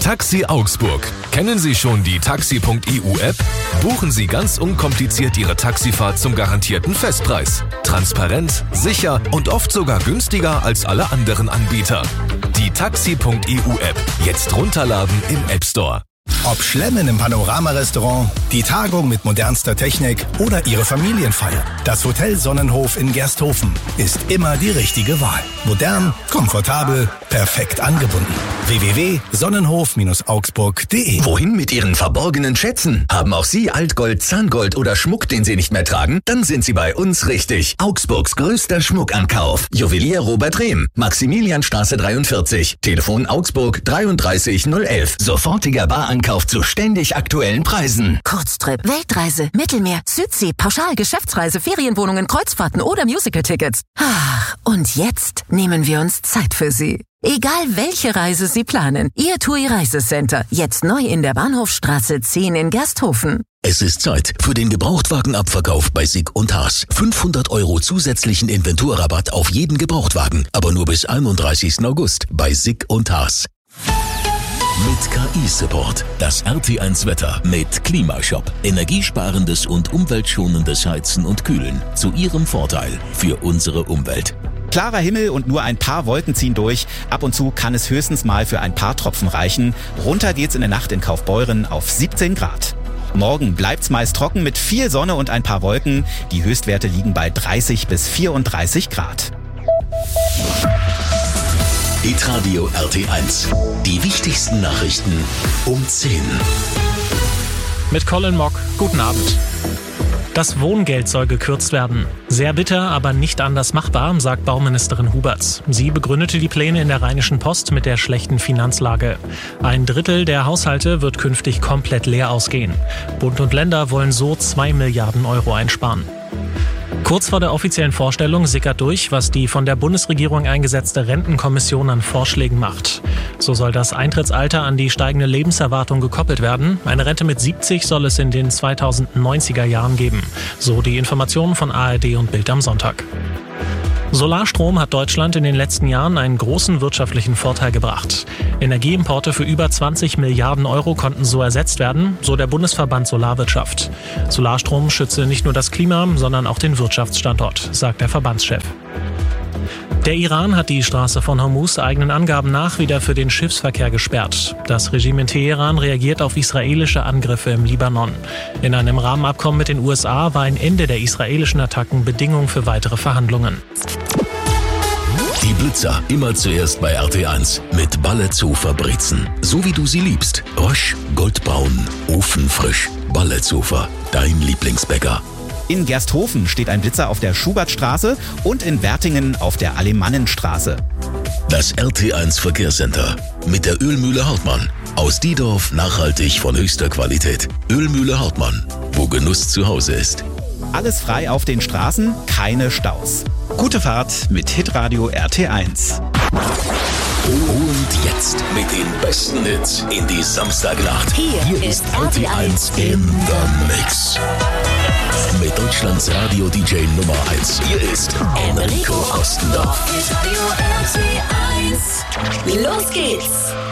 Taxi Augsburg. Kennen Sie schon die Taxi.eu-App? Buchen Sie ganz unkompliziert Ihre Taxifahrt zum garantierten Festpreis. Transparent, sicher und oft sogar günstiger als alle anderen Anbieter. Die Taxi.eu-App. Jetzt runterladen im App Store. Ob Schlemmen im Panorama-Restaurant, die Tagung mit modernster Technik oder Ihre Familienfeier, das Hotel Sonnenhof in Gersthofen ist immer die richtige Wahl. Modern, komfortabel, perfekt angebunden. www.sonnenhof-augsburg.de. Wohin mit Ihren verborgenen Schätzen? Haben auch Sie Altgold, Zahngold oder Schmuck, den Sie nicht mehr tragen? Dann sind Sie bei uns richtig. Augsburgs größter Schmuckankauf. Juwelier Robert Rehm, Maximilianstraße 43, Telefon Augsburg 33011. Sofortiger Barankauf zu ständig aktuellen Preisen. Kurztrip, Weltreise, Mittelmeer, Südsee, Pauschal, Geschäftsreise, Ferienwohnungen, Kreuzfahrten oder Musical-Tickets. Ach, und jetzt nehmen wir uns Zeit für Sie. Egal welche Reise Sie planen, Ihr TUI Reisecenter, jetzt neu in der Bahnhofstraße 10 in Gersthofen. Es ist Zeit für den Gebrauchtwagenabverkauf bei Sick und Haas. 500 € zusätzlichen Inventurrabatt auf jeden Gebrauchtwagen, aber nur bis 31. August bei Sick und Haas. Mit KI-Support. Das RT1-Wetter mit Klimashop. Energiesparendes und umweltschonendes Heizen und Kühlen. Zu Ihrem Vorteil für unsere Umwelt. Klarer Himmel und nur ein paar Wolken ziehen durch. Ab und zu kann es höchstens mal für ein paar Tropfen reichen. Runter geht's in der Nacht in Kaufbeuren auf 17 Grad. Morgen bleibt's meist trocken mit viel Sonne und ein paar Wolken. Die Höchstwerte liegen bei 30 bis 34 Grad. Hitradio RT1. Die wichtigsten Nachrichten um 10. Mit Colin Mock. Guten Abend. Das Wohngeld soll gekürzt werden. Sehr bitter, aber nicht anders machbar, sagt Bauministerin Huberts. Sie begründete die Pläne in der Rheinischen Post mit der schlechten Finanzlage. 1/3 der Haushalte wird künftig komplett leer ausgehen. Bund und Länder wollen so 2 Milliarden € einsparen. Kurz vor der offiziellen Vorstellung sickert durch, was die von der Bundesregierung eingesetzte Rentenkommission an Vorschlägen macht. So soll das Eintrittsalter an die steigende Lebenserwartung gekoppelt werden. Eine Rente mit 70 soll es in den 2090er Jahren geben. So die Informationen von ARD und Bild am Sonntag. Solarstrom hat Deutschland in den letzten Jahren einen großen wirtschaftlichen Vorteil gebracht. Energieimporte für über 20 Milliarden € konnten so ersetzt werden, so der Bundesverband Solarwirtschaft. Solarstrom schütze nicht nur das Klima, sondern auch den Wirtschaftsstandort, sagt der Verbandschef. Der Iran hat die Straße von Hormuz eigenen Angaben nach wieder für den Schiffsverkehr gesperrt. Das Regime in Teheran reagiert auf israelische Angriffe im Libanon. In einem Rahmenabkommen mit den USA war ein Ende der israelischen Attacken Bedingung für weitere Verhandlungen. Die Blitzer immer zuerst bei RT1 mit Balletzofer Brezen. So wie du sie liebst. Rösch, goldbraun, ofenfrisch. Balletzofer, dein Lieblingsbäcker. In Gersthofen steht ein Blitzer auf der Schubertstraße und in Wertingen auf der Alemannenstraße. Das RT1 Verkehrscenter mit der Ölmühle Hartmann. Aus Diedorf nachhaltig von höchster Qualität. Ölmühle Hartmann, wo Genuss zu Hause ist. Alles frei auf den Straßen, keine Staus. Gute Fahrt mit Hitradio RT1. Und jetzt mit den besten Hits in die Samstagnacht. Hier ist RT1 in the Mix. Mit Deutschlands Radio-DJ Nummer 1. Hier ist Enrico Ostendorf. Hitradio RT1. Los geht's.